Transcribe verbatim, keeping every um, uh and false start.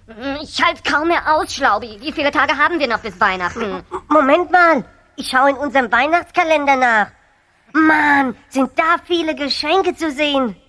Ich halte kaum mehr aus, Schlaubi. Wie viele Tage haben wir noch bis Weihnachten? Moment mal, ich schaue in unserem Weihnachtskalender nach. Mann, sind da viele Geschenke zu sehen.